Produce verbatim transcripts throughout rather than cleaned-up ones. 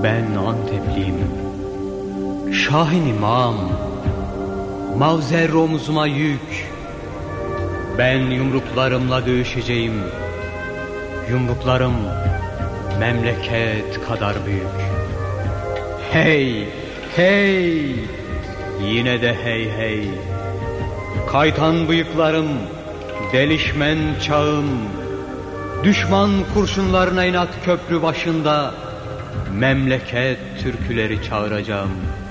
Ben Antepliyim, Şahin imam, mavzer omuzuma yük. Ben yumruklarımla dövüşeceğim. Yumruklarım memleket kadar büyük. Hey, hey, yine de hey hey. Kaytan bıyıklarım, delişmen çağım. Düşman kurşunlarına inat köprü başında memleket türküleri çağıracağım.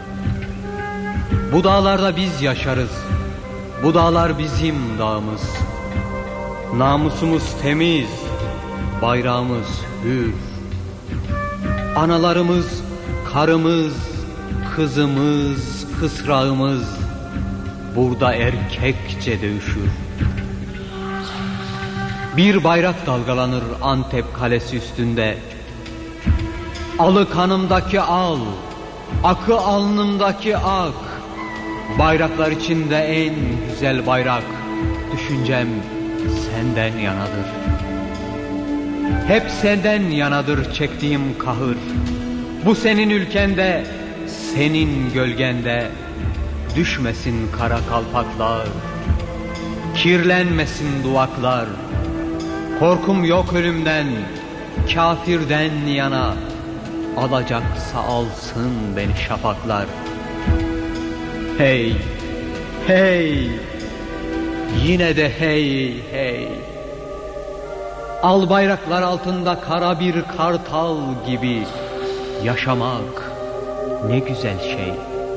Bu dağlarda biz yaşarız. Bu dağlar bizim dağımız. Namusumuz temiz, bayrağımız hür. Analarımız, karımız, kızımız, kısrağımız burada erkekçe dövüşür. Bir bayrak dalgalanır Antep kalesi üstünde. Alı kanımdaki al, akı alnımdaki ak. Bayraklar içinde en güzel bayrak, düşüncem senden yanadır. Hep senden yanadır çektiğim kahır. Bu senin ülkende, senin gölgende düşmesin kara kalpaklar, kirlenmesin duvaklar. Korkum yok ölümden, kafirden yana, alacaksa alsın beni şafaklar. Hey, hey, yine de hey, hey. Al bayraklar altında kara bir kartal gibi yaşamak ne güzel şey.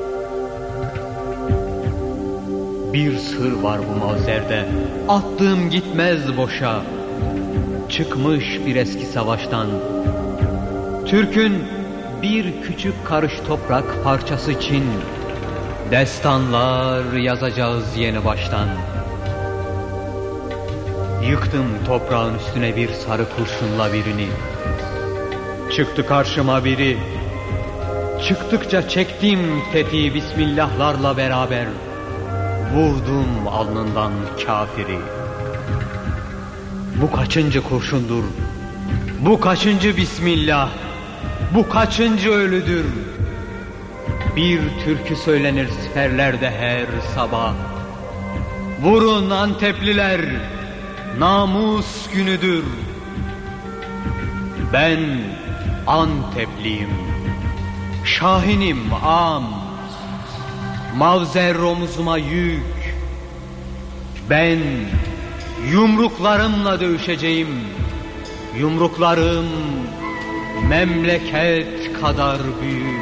Bir sır var bu mavzerde, attığım gitmez boşa. Çıkmış bir eski savaştan, Türk'ün bir küçük karış toprak parçası için destanlar yazacağız yeni baştan. Yıktım toprağın üstüne bir sarı kurşunla birini. Çıktı karşıma biri. Çıktıkça çektim tetiği bismillahlarla beraber. Vurdum alnından kafiri. Bu kaçıncı kurşundur? Bu kaçıncı bismillah? Bu kaçıncı ölüdür? Bir türkü söylenir siperlerde her sabah. Vurun Antepliler, namus günüdür. Ben Antepliyim, Şahinim am, mavzer omuzuma yük. Ben yumruklarımla dövüşeceğim. Yumruklarım memleket kadar büyük.